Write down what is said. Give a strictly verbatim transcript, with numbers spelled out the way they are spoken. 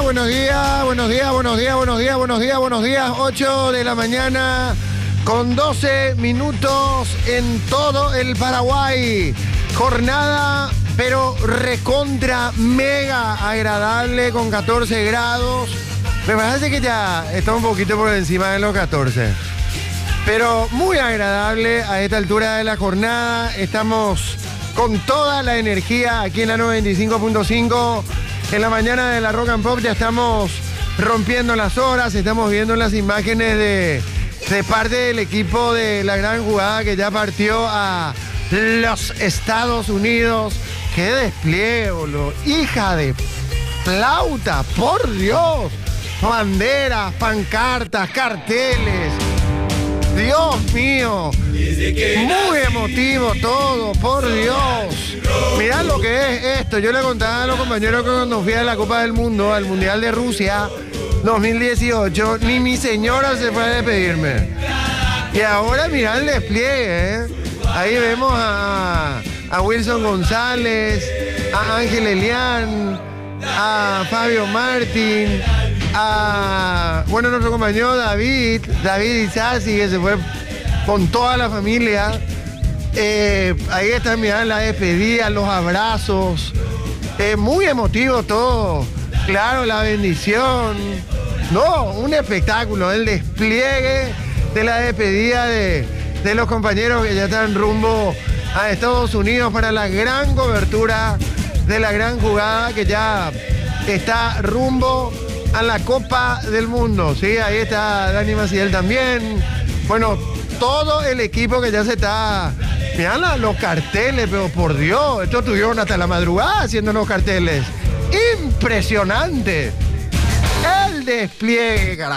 buenos días, buenos días, buenos días, buenos días, buenos días, buenos días. ocho de la mañana con doce minutos en todo el Paraguay. Jornada, pero recontra mega agradable con catorce grados. Me parece que ya está un poquito por encima de los catorce. Pero muy agradable a esta altura de la jornada. Estamos con toda la energía aquí en la noventa y cinco punto cinco. En la mañana de la Rock and Pop ya estamos rompiendo las horas. Estamos viendo las imágenes de, de parte del equipo de la gran jugada que ya partió a los Estados Unidos. ¡Qué despliegue, boludo! ¡Hija de flauta! ¡Por Dios! Banderas, pancartas, carteles. Dios mío, muy emotivo todo, por Dios. Mirá lo que es esto. Yo le contaba a los compañeros que cuando fui a la Copa del Mundo, al Mundial de Rusia dos mil dieciocho, ni mi señora se fue a despedirme. Y ahora mirá el despliegue, ¿eh? Ahí vemos a, a Wilson González, a Ángel Elián, a Fabio Martín, a, bueno, nuestro compañero David, David Isasi, que se fue con toda la familia. Eh, ahí está, mirá, la despedida, los abrazos. Eh, muy emotivo todo. Claro, la bendición. No, un espectáculo, el despliegue de la despedida de, de los compañeros que ya están rumbo a Estados Unidos para la gran cobertura de la gran jugada que ya está rumbo a la Copa del Mundo. Sí, ahí está Dani Maciel también. Bueno, todo el equipo que ya se está... Mirá los carteles, pero por Dios, estos estuvieron hasta la madrugada haciendo los carteles. Impresionante el despliegue, carajo.